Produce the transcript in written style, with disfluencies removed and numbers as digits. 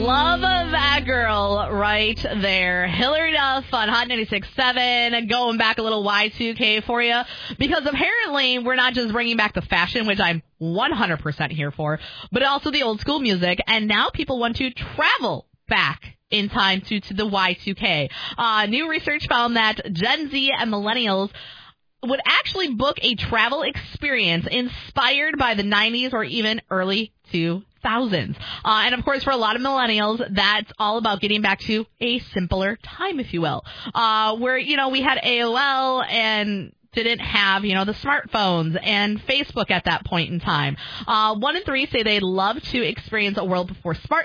Love that girl right there. Hilary Duff on Hot 96.7, going back a little Y2K for you, because apparently we're not just bringing back the fashion, which I'm 100% here for, but also the old school music, and now people want to travel back in time to the Y2K. New research found that Gen Z and millennials would actually book a travel experience inspired by the 90s or even early 2000s. And, of course, for a lot of millennials, that's all about getting back to a simpler time, if you will, where, we had AOL and didn't have, the smartphones and Facebook at that point in time. 1 in 3 say they'd love to experience a world before